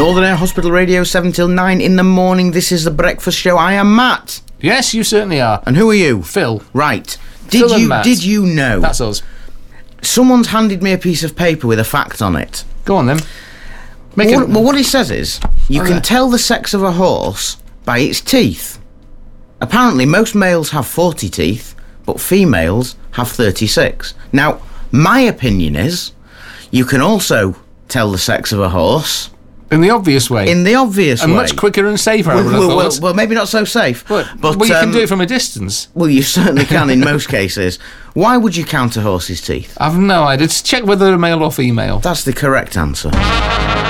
Northern Air Hospital Radio, 7 till 9 in the morning. This is The Breakfast Show. I am Matt. Yes, you certainly are. And who are you? Phil. Right. Phil and Matt. Did you know? That's us. Someone's handed me a piece of paper with a fact on it. Go on then. Well, what it says is, you can tell the sex of a horse by its teeth. Apparently, most males have 40 teeth, but females have 36. Now, my opinion is, you can also tell the sex of a horse... In the obvious way. In the obvious way. And much quicker and safer, I would have thought. Well, maybe not so safe. But you can do it from a distance. Well, you certainly can in most cases. Why would you count a horse's teeth? I've no idea. Just check whether they're male or female. That's the correct answer.